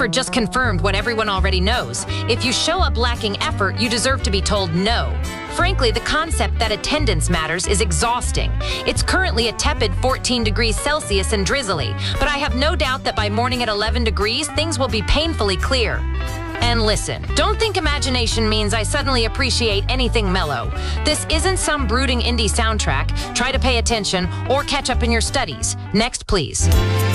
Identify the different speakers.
Speaker 1: offer just confirmed what everyone already knows. If you show up lacking effort, you deserve to be told no. Frankly, the concept that attendance matters is exhausting. It's currently a tepid 14 degrees Celsius and drizzly, but I have no doubt that by morning at 11 degrees, things will be painfully clear. And listen, don't think imagination means I suddenly appreciate anything mellow. This isn't some brooding indie soundtrack. Try to pay attention or catch up in your studies. Next, please.